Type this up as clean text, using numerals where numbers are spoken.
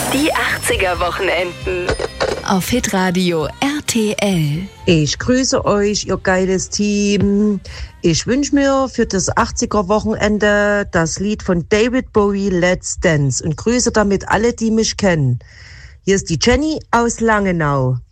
Die 80er-Wochenenden. Auf Hitradio RTL. Ich grüße euch, ihr geiles Team. Ich wünsche mir für das 80er-Wochenende das Lied von David Bowie, Let's Dance, und grüße damit alle, die mich kennen. Hier ist die Jenny aus Langenau.